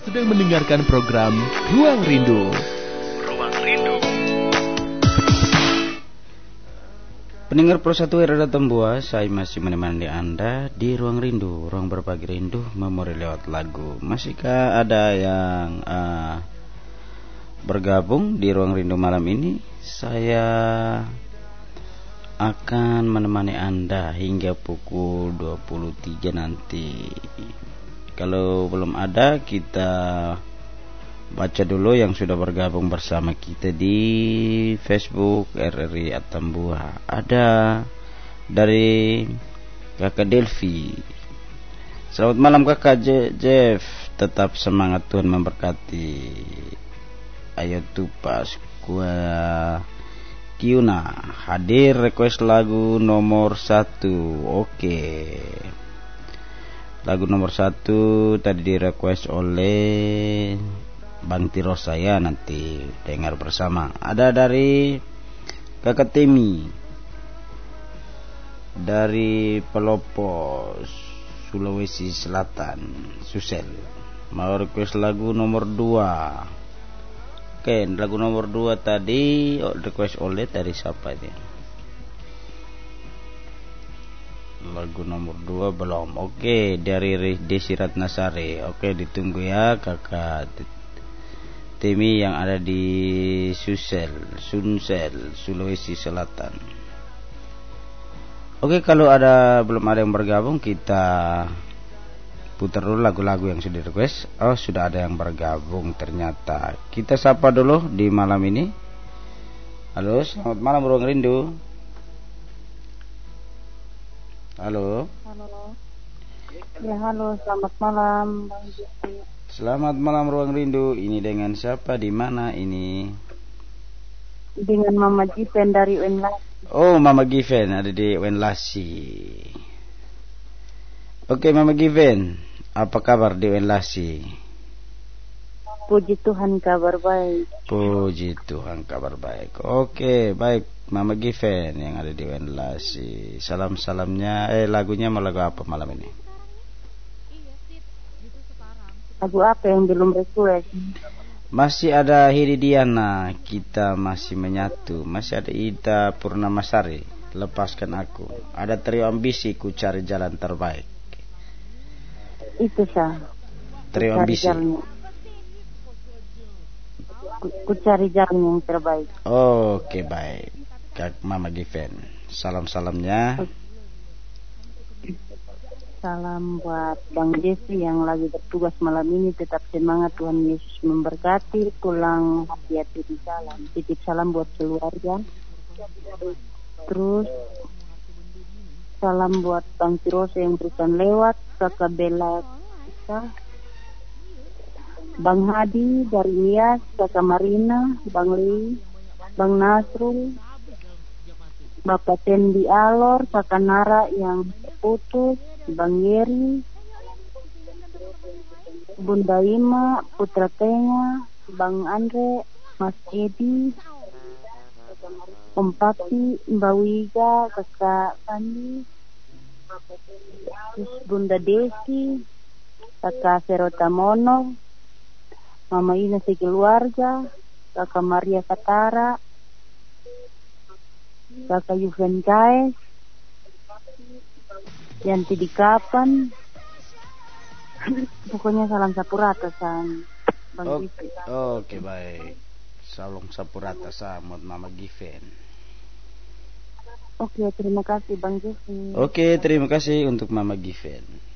sedang mendengarkan program Ruang Rindu. Ruang Rindu. Pendengar Pro 1 RRI Tambua, saya masih menemani Anda di Ruang Rindu, ruang berbagi rindu, memori lewat lagu. Masihkah ada yang bergabung di Ruang Rindu malam ini? Saya akan menemani Anda hingga pukul 23 nanti. Kalau belum ada, kita baca dulu yang sudah bergabung bersama kita di Facebook RRI Atambua. Ada dari Kakak Delvi. Selamat malam Kakak Jeff. Tetap semangat, Tuhan memberkati. Ayo Tupas Kua Kiuna hadir request lagu nomor 1. Oke. Lagu nomor 1 tadi di request oleh Bang Tirosa, ya, nanti dengar bersama. Ada dari Kakak Temi dari Pelopo, Sulawesi Selatan, Susel, mau request lagu nomor 2. Oke, lagu nomor 2 tadi request oleh dari siapa ini? Lagu nomor 2 belum. Oke, dari Desi Ratnasari. Oke, ditunggu ya Kakak Temi yang ada di Sunsel, Sulawesi Selatan. Oke, kalau belum ada yang bergabung, kita putar dulu lagu-lagu yang sudah request. Oh, sudah ada yang bergabung ternyata. Kita sapa dulu di malam ini. Halo, selamat malam Ruang Rindu. Halo. Halo. Ya, halo, selamat malam Bang Jeffrey. Selamat malam Ruang Rindu. Ini dengan siapa, di mana ini? Dengan Mama Given dari Wenlasi. Oh, Mama Given ada di Wenlasi. Oke, Mama Given, apa kabar di Wenlasi? Puji Tuhan, kabar baik. Puji Tuhan, kabar baik. Oke, baik Mama Given yang ada di Wenlasi. Salam-salamnya, lagunya mau lagu apa malam ini? Lagu apa yang belum request? Masih ada Hiridiana, Kita Masih Menyatu. Masih ada Ida Purnamasari, Lepaskan Aku. Ada Trio Ambisi, Ku Cari Jalan Terbaik. Itu sah. Trio Ambisi. Ku cari jalan yang terbaik. Oke, baik Kak Mama Given. Salam-salamnya. Salam buat Bang Jesse yang lagi bertugas malam ini. Tetap semangat, Tuhan Yesus memberkati. Pulang hati-hati di jalan. Titip salam buat keluarga. Terus salam buat Bang Tirosa yang berusaha lewat. Kakak Bella kita, Bang Hadi dari Nias, Kakak Marina, Bang Lee, Bang Nasrul, Bapak Tendi Alor, Kakak Nara yang putus, Bang Yeri, Bunda Ima, Putra Tengah, Bang Andre, Mas Edi, Om Papi, Mbak Wiga, Kakak Sandi, terus Bunda Desi, Kakak Serotamono, Mama Ina sekeluarga, Kakak Maria Katara, Kakak Yuven Kaes, Yanti di Kapan. Pokoknya salam sapurata san Bang Given. Oke, baik. Salam sapurata sama Mama Given. Oke, terima kasih Bang Given. Oke, terima kasih untuk Mama Given.